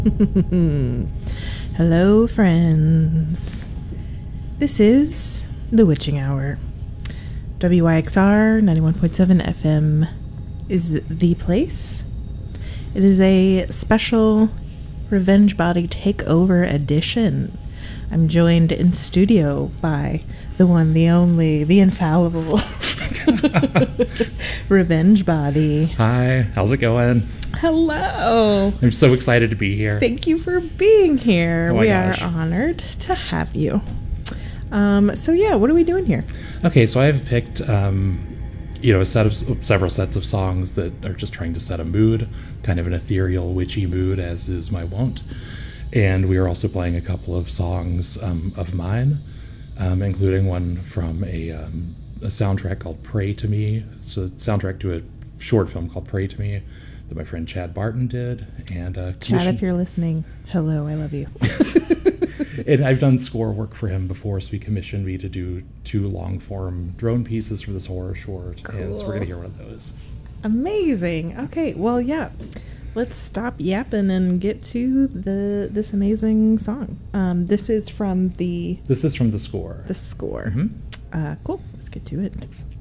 Hello, friends. This is The Witching Hour. WYXR 91.7 FM is the place. It is a special Revenge Body Takeover edition. I'm joined in studio by the one, the only, the infallible Revenge Body. Hi, how's it going? Hello. I'm so excited to be here. Thank you for being here. Oh my gosh. Are honored to have you. So yeah, what are we doing here? Okay, so I've picked, a set of several sets of songs that are just trying to set a mood, kind of an ethereal, witchy mood, as is my wont. And we are also playing a couple of songs of mine, including one from a soundtrack called Pray to Me. It's a soundtrack to a short film called Pray to Me that my friend Chad Barton did. And Chad, if you're listening, hello, I love you. And I've done score work for him before, so he commissioned me to do 2 long-form drone pieces for this horror short. Cool. And so we're going to hear one of those. Amazing. Okay, well, yeah. Let's stop yapping and get to this amazing song. This is from the score. The score. Mm-hmm. Cool. Let's get to it. Thanks.